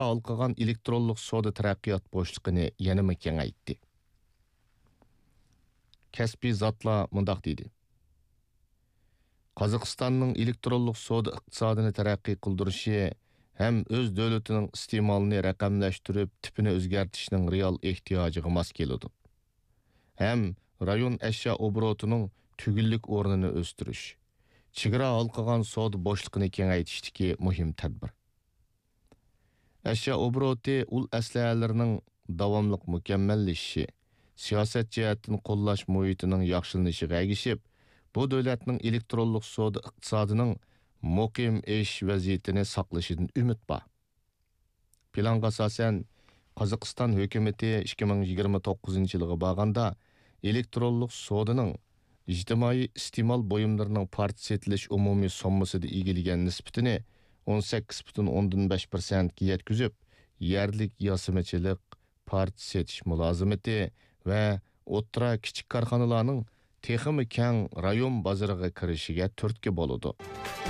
halqagan elektronlik soda taraqqiyot bo'shliqini yanama kengaytdi. Kasbiy zotlar mundaq dedi. Qozog'istonning elektronlik soda iqtisodini taraqqiy qildirishi ham o'z davlatining iste'molini raqamlashtirib, tipini o'zgartirishning real ehtiyojiga mos keladi. Ham rayon ashyo oborotining tugillik o'rnini o'stirish, chegara halqagan soda bo'shliqini kengaytishdagi muhim tadbir. Ashyo oboroti ul aslahalarining davomliq mukammallashishi, siyosat jihatdan qo'llash muhitining yaxshilanishiga ergishib, bu davlatning elektronlik soda iqtisodining muqim ish vaziyatini saqlashidan umid bor. Planga asosan Qozog'iston hukumati 2029-yilga borganda elektronlik sodaning ijtimoiy iste'mol buyumlarining partiya etilish umumiy sommasida egillagan nisbatini 18,5% ga yetkazib, yerlik yasamachilik, partiya etish mulozimati va o'tira kichik korxonalarning texmi keng rayon bozoriga kirishiga turtki bo'ladi.